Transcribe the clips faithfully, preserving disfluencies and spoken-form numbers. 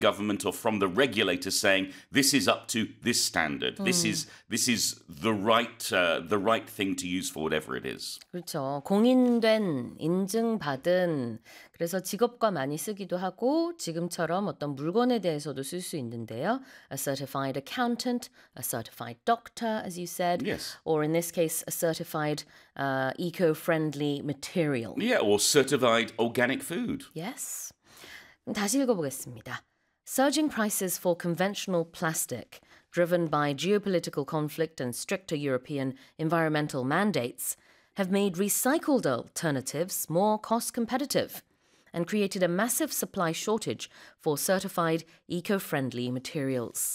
government or from the regulators saying this is up to this standard. Mm. This is this is the right uh, the right thing to use for whatever it is. 그렇죠. 공인된 인증받은 그래서 직업과 많이 쓰기도 하고 지금처럼 어떤 물건에 대해서도 쓸 수 있는데요. A certified accountant, a certified doctor, as you said, yes. or in this case, a certified uh, eco-friendly material. Yeah, or certified organic food. Yes. 다시 읽어보겠습니다. Surging prices for conventional plastic, driven by geopolitical conflict and stricter European environmental mandates, have made recycled alternatives more cost competitive and created a massive supply shortage for certified eco-friendly materials.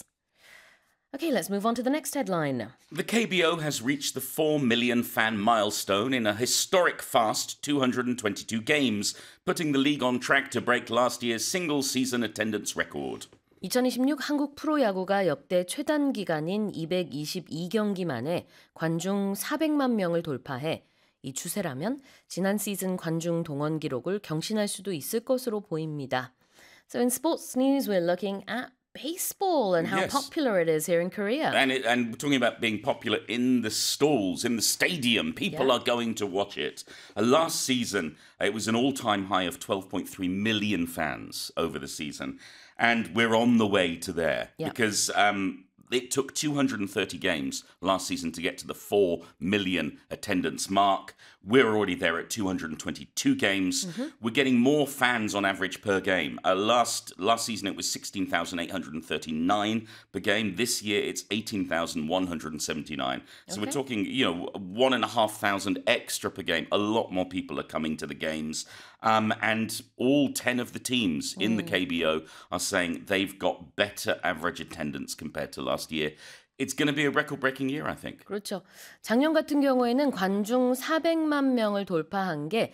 Okay, let's move on to the next headline. The K B O has reached the four million fan milestone in a historic fast two hundred twenty-two games, putting the league on track to break last year's single-season attendance record. 이천이십육 한국 프로야구가 역대 최단 기간인 이백이십이 경기 만에 관중 사백만 명을 돌파해 이 추세라면 지난 시즌 관중 동원 기록을 경신할 수도 있을 것으로 보입니다. So in sports news, we're looking at baseball and how yes. popular it is here in Korea. And, it, and we're talking about being popular in the stalls, in the stadium. People yeah. are going to watch it. Uh, last season, it was an all-time high of twelve point three million fans over the season. And we're on the way to there. Yeah. Because um, it took two hundred thirty games last season to get to the four million attendance mark. We're already there at two hundred twenty-two games. Mm-hmm. We're getting more fans on average per game. Uh, last last season, it was sixteen thousand eight hundred thirty-nine per game. This year, it's eighteen thousand one hundred seventy-nine. So okay. we're talking, you know, one and a half thousand extra per game. A lot more people are coming to the games. Um, and all ten of the teams in mm. the K B O are saying they've got better average attendance compared to last year. It's going to be a record-breaking year, I think. 그렇죠. 작년 같은 경우에는 관중 사백만 명을 돌파한 게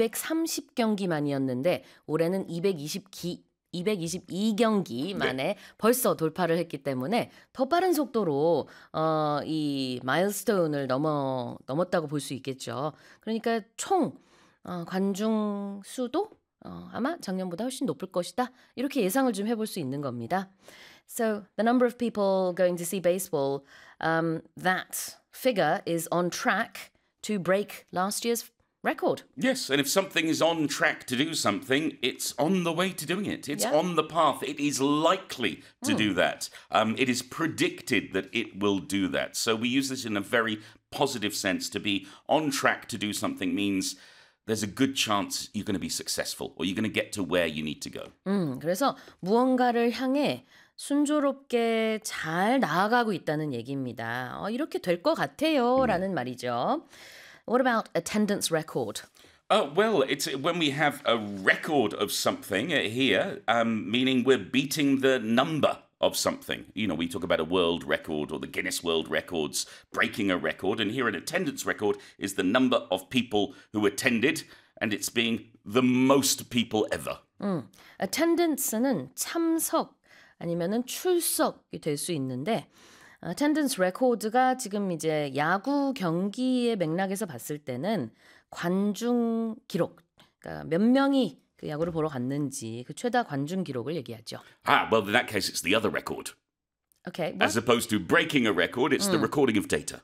이백삼십 경기만이었는데 올해는 이백이십이 이백이십이 경기 만에 네. 벌써 돌파를 했기 때문에 더 빠른 속도로 어, 이 마일스톤을 넘어 넘었다고 볼 수 있겠죠. 그러니까 총 어, 관중 수도 어, 아마 작년보다 훨씬 높을 것이다. 이렇게 예상을 좀 해볼 수 있는 겁니다. So the number of people going to see baseball, um, that figure is on track to break last year's record. Yes, and if something is on track to do something, it's on the way to doing it. It's yeah. on the path. It is likely to mm. do that. Um, it is predicted that it will do that. So we use this in a very positive sense. To be on track to do something means there's a good chance you're going to be successful or you're going to get to where you need to go. 음, 그래서 무언가를 향해 순조롭게 잘 나아가고 있다는 얘기입니다. 어, 이렇게 될 것 같아요 라는 말이죠. What about attendance record? Uh, well, it's when we have a record of something here, um, meaning we're beating the number of something. You know, we talk about a world record or the Guinness World Records breaking a record, and here an attendance record is the number of people who attended, and it's being the most people ever. 음, attendance는 참석 아니면은 출석이 될 수 있는데 attendance record가 지금 이제 야구 경기의 맥락에서 봤을 때는 관중 기록, 그러니까 몇 명이 그 야구를 보러 갔는지 그 최다 관중 기록을 얘기하죠. Ah, well, in that case, it's the other record. Okay. What? As opposed to breaking a record, it's mm. the recording of data.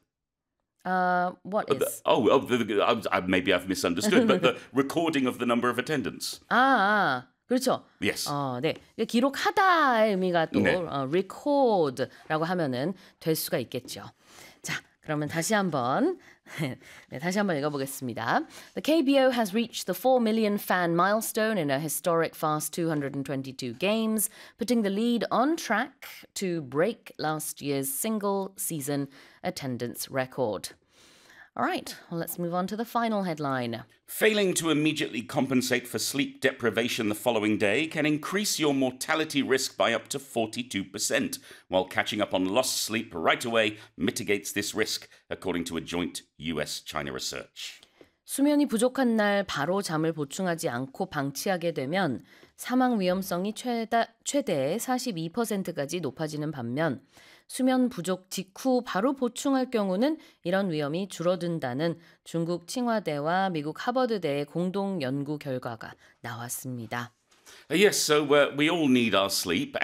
Uh, what is? Uh, the, oh, oh the, the, uh, maybe I've misunderstood, but the recording of the number of attendance. 아, 아 그렇죠. Yes. 어, 네. 기록하다의 의미가 또 네. 어, record라고 하면은 될 수가 있겠죠. 자, 그러면 다시 한번 네, 다시 한번 읽어보겠습니다. The K B O has reached the four million fan milestone in a historic fast two hundred twenty-two games, putting the lead on track to break last year's single season attendance record. All right, well, let's move on to the final headline. Failing to immediately compensate for sleep deprivation the following day can increase your mortality risk by up to forty-two percent, while catching up on lost sleep right away mitigates this risk, according to a joint U S China research. 수면이 부족한 날 바로 잠을 보충하지 않고 방치하게 되면 사망 위험성이 최다, 최대 사십이 퍼센트까지 높아지는 반면 수면 부족 직후 바로 보충할 경우는 이런 위험이 줄어든다는 중국 칭화대와 미국 하버드대의 공동 연구 결과가 나왔습니다. Uh, yes, so uh, we all need our sleep,